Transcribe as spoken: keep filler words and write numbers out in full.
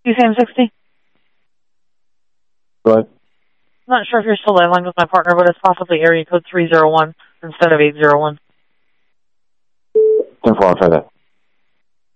You say I'm sixty? Go ahead. I'm not sure if you're still in line with my partner, but it's possibly area code three zero one instead of eight zero one. ten four, I'll try that.